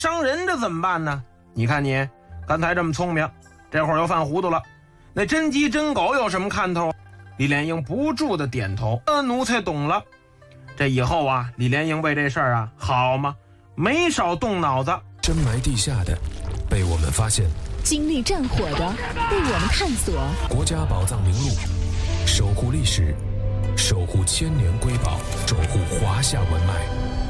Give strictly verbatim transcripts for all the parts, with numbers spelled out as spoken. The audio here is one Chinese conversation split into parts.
伤人这怎么办呢？你看你刚才这么聪明，这会儿又犯糊涂了。那真鸡真狗有什么看头？李莲英不住的点头，呃，奴才懂了。这以后啊，李莲英为这事儿啊，好嘛，没少动脑子。 深埋地下的被我们发现， 经历战火的被我们探索。 国家宝藏名录，守护历史，守护千年瑰宝，守护华夏文脉。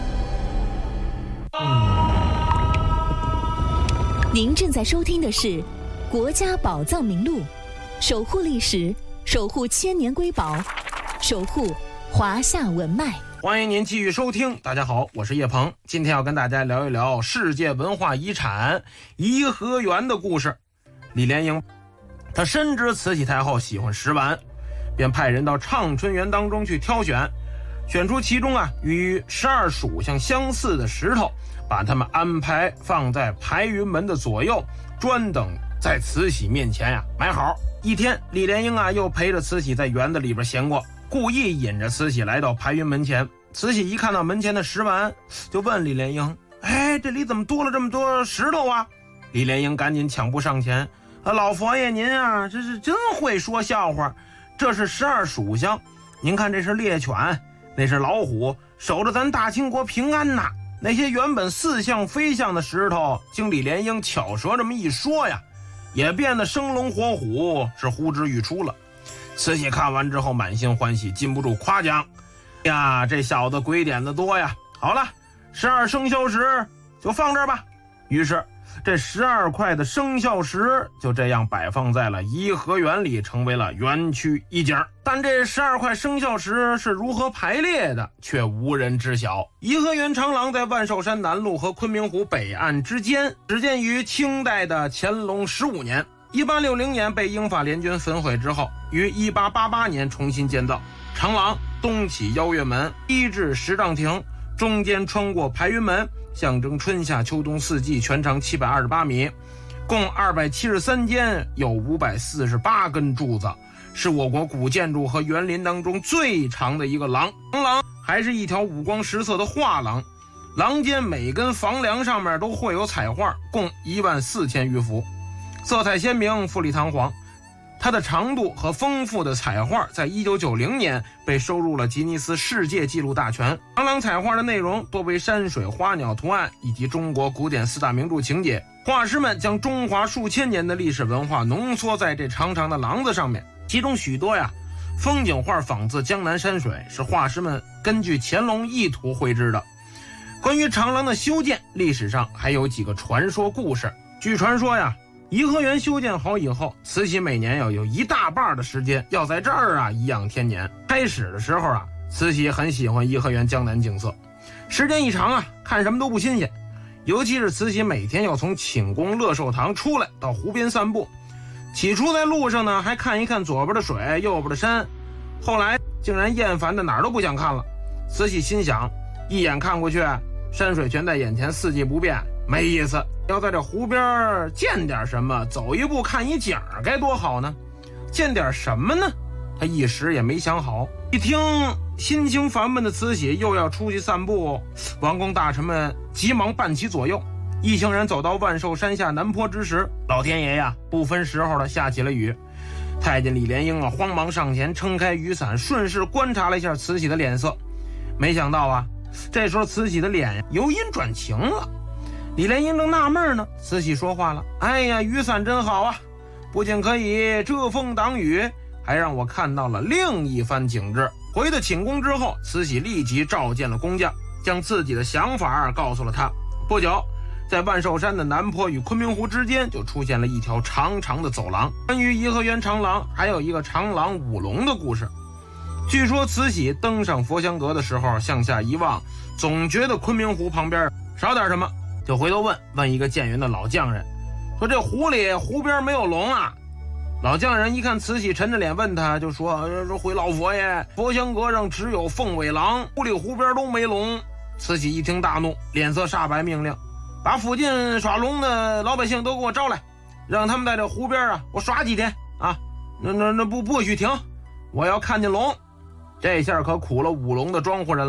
您正在收听的是《国家宝藏名录》，守护历史，守护千年瑰宝，守护华夏文脉。 欢迎您继续收听。大家好，我是叶鹏，今天要跟大家聊一聊世界文化遗产颐和园的故事。李莲英他深知慈禧太后喜欢石碗，便派人到畅春园当中去挑选，选出其中啊与十二属相相似的石头，把它们安排放在排云门的左右，专等在慈禧面前呀埋好。一天，李莲英啊又陪着慈禧在园子里边闲过，故意引着慈禧来到排云门前。慈禧一看到门前的石碗，就问李莲英：哎，这里怎么多了这么多石头啊？李莲英赶紧抢步上前：啊，老佛爷您啊，这是真会说笑话。这是十二属相，您看这是猎犬，那是老虎，守着咱大清国平安呐。那些原本似像非像的石头，经李莲英巧舌这么一说呀，也变得生龙活虎，是呼之欲出了。慈禧看完之后满心欢喜，禁不住夸奖：呀，这小子鬼点子多呀！好了，十二生肖石就放这儿吧。于是这十二块的生肖石就这样摆放在了颐和园里，成为了园区一景。但这十二块生肖石是如何排列的，却无人知晓。颐和园长廊在万寿山南路和昆明湖北岸之间，始建于清代的乾隆十五年，一八六零年被英法联军焚毁之后，于一八八八年重新建造。长廊东起邀月门，西至石帐亭，中间穿过排云门，象征春夏秋冬四季，全长七百二十八米，共二百七十三间，有五百四十八根柱子，是我国古建筑和园林当中最长的一个廊。长廊还是一条五光十色的画廊，廊间每根房梁上面都绘有彩画，共一万四千余幅，色彩鲜明，富丽堂皇。它的长度和丰富的彩画在一九九零年被收入了吉尼斯世界纪录大全。长廊彩画的内容多为山水、花鸟图案以及中国古典四大名著情节。画师们将中华数千年的历史文化浓缩在这长长的廊子上面，其中许多呀风景画仿自江南山水，是画师们根据乾隆意图绘制的。关于长廊的修建，历史上还有几个传说故事。据传说呀，颐和园修建好以后，慈禧每年要有一大半的时间要在这儿啊颐养天年。开始的时候啊，慈禧很喜欢颐和园江南景色，时间一长啊，看什么都不新鲜。尤其是慈禧每天要从寝宫乐寿堂出来到湖边散步，起初在路上呢还看一看左边的水右边的山，后来竟然厌烦的哪儿都不想看了。慈禧心想，一眼看过去，山水全在眼前，四季不变，没意思，要在这湖边见点什么，走一步看一景该多好呢。见点什么呢？他一时也没想好。一听心情烦闷的慈禧又要出去散步，王公大臣们急忙伴其左右。一行人走到万寿山下南坡之时，老天爷呀不分时候的下起了雨。太监李莲英啊慌忙上前撑开雨伞，顺势观察了一下慈禧的脸色。没想到啊，这时候慈禧的脸由阴转晴了。李莲英正纳闷呢，慈禧说话了：哎呀，雨伞真好啊，不仅可以遮风挡雨，还让我看到了另一番景致。回到寝宫之后，慈禧立即召见了工匠，将自己的想法告诉了他。不久，在万寿山的南坡与昆明湖之间就出现了一条长长的走廊。关于颐和园长廊还有一个长廊舞龙的故事。据说慈禧登上佛香阁的时候，向下一望，总觉得昆明湖旁边少点什么，就回头问问一个建园的老匠人，说这湖里湖边没有龙啊？老匠人一看慈禧沉着脸问他，就说说回老佛爷，佛香阁上只有凤尾狼，湖里湖边都没龙。慈禧一听大怒，脸色煞白，命令把附近耍龙的老百姓都给我招来，让他们在这湖边啊我耍几天啊，那那那不不许停，我要看见龙。这下可苦了舞龙的庄户人了。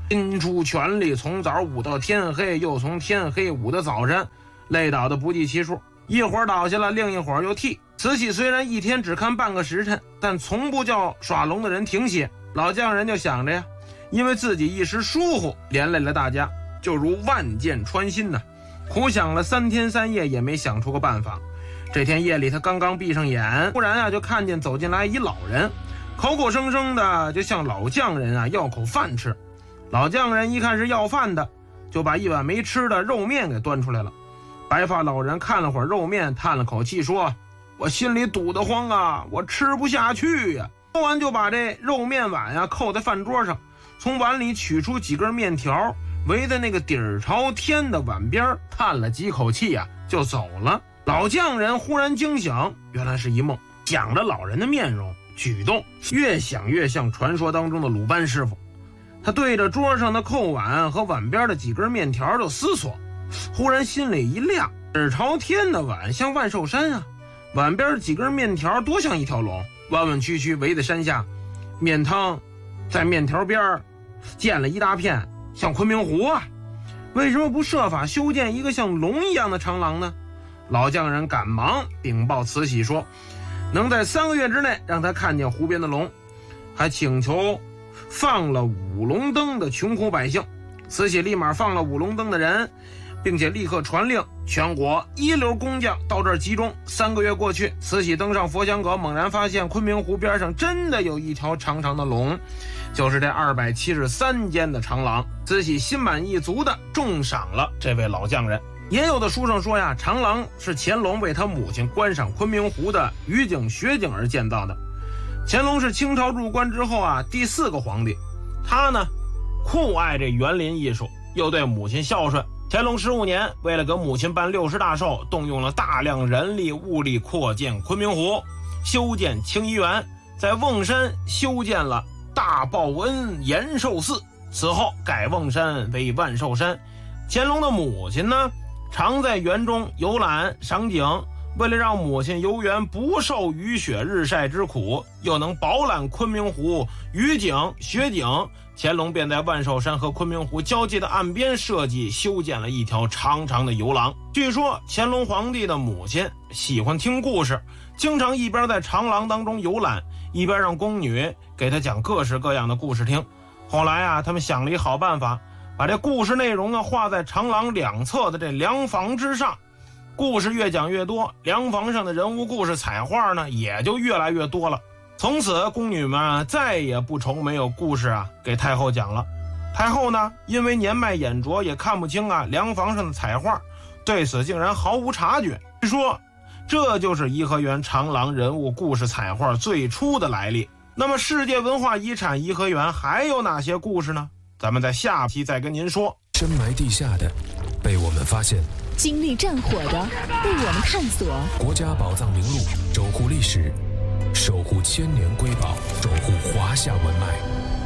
拼出全力，从早舞到天黑，又从天黑舞到早晨，累倒的不计其数。一会儿倒下了，另一会儿又替。慈禧虽然一天只看半个时辰，但从不叫耍龙的人停歇。老匠人就想着呀，因为自己一时疏忽，连累了大家，就如万箭穿心呐、啊。苦想了三天三夜，也没想出个办法。这天夜里，他刚刚闭上眼，忽然啊，就看见走进来一老人，口口声声的就向老匠人啊要口饭吃。老匠人一看是要饭的，就把一碗没吃的肉面给端出来了。白发老人看了会儿肉面，叹了口气说：“我心里堵得慌啊，我吃不下去呀、啊。”说完就把这肉面碗啊扣在饭桌上，从碗里取出几根面条，围在那个底儿朝天的碗边，叹了几口气啊，就走了。老匠人忽然惊醒，原来是一梦，想着老人的面容举动，越想越像传说当中的鲁班师傅。他对着桌上的扣碗和碗边的几根面条就思索，忽然心里一亮，底朝天的碗像万寿山啊，碗边几根面条多像一条龙，弯弯曲曲围在山下，面汤在面条边建了一大片，像昆明湖啊，为什么不设法修建一个像龙一样的长廊呢？老匠人赶忙禀报慈禧说，能在三个月之内让他看见湖边的龙，还请求放了五龙灯的穷苦百姓。慈禧立马放了五龙灯的人，并且立刻传令全国一流工匠到这儿集中。三个月过去，慈禧登上佛香阁，猛然发现昆明湖边上真的有一条长长的龙，就是这二百七十三间的长廊。慈禧心满意足地重赏了这位老匠人。也有的书上说呀，长廊是乾隆为他母亲观赏昆明湖的雨景雪景而建造的。乾隆是清朝入关之后啊第四个皇帝，他呢酷爱这园林艺术，又对母亲孝顺。乾隆十五年，为了给母亲办六十大寿，动用了大量人力物力扩建昆明湖，修建清漪园，在瓮山修建了大报恩延寿寺，此后改瓮山为万寿山。乾隆的母亲呢常在园中游览赏景，为了让母亲游园不受雨雪日晒之苦，又能饱览昆明湖雨景雪景，乾隆便在万寿山和昆明湖交界的岸边设计修建了一条长长的游廊。据说乾隆皇帝的母亲喜欢听故事，经常一边在长廊当中游览，一边让宫女给他讲各式各样的故事听。后来啊，他们想了一好办法，把这故事内容呢画在长廊两侧的这梁房之上，故事越讲越多，梁房上的人物故事彩画呢也就越来越多了。从此宫女们再也不愁没有故事啊给太后讲了。太后呢因为年迈眼拙，也看不清啊梁房上的彩画，对此竟然毫无察觉。据说这就是颐和园长廊人物故事彩画最初的来历。那么世界文化遗产颐和园还有哪些故事呢？咱们在下期再跟您说。 深埋地下的被我们发现， 经历战火的被我们探索。 国家宝藏名录，守护历史，守护千年瑰宝，守护华夏文脉。